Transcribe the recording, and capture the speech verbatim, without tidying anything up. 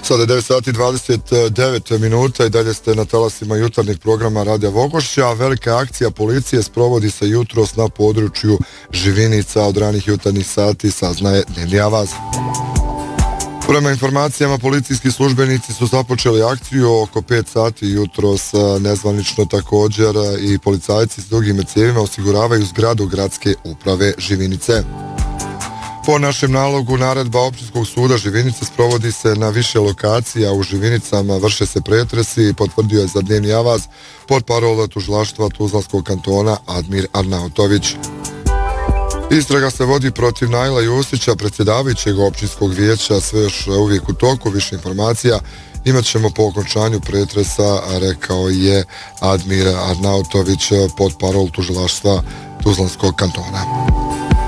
Sada je devet sati i dvadeset devet minuta i dalje ste na talasima jutarnjeg programa Radija Vogošća. Velika akcija policije sprovodi se jutros na području Živinica od ranih jutarnjih sati, saznaje Dnevni Avaz. Prema informacijama, policijski službenici su započeli akciju oko pet sati jutros, nezvanično također i policajci s dugim cijevima osiguravaju zgradu gradske uprave Živinice. Po našem nalogu, naredba Općinskog suda Živinice sprovodi se na više lokacija u Živinicama, vrše se pretresi, potvrdio je za Dnevni Avaz portparol tužilaštva Tuzlanskog kantona Admir Arnautović. Istraga se vodi protiv Naila Jusića, predsjedavajućeg općinskog vijeća, sve još uvijek u toku. Više informacija imat ćemo po okončanju pretresa, rekao je Admir Arnautović, portparol tužilaštva Tuzlanskog kantona.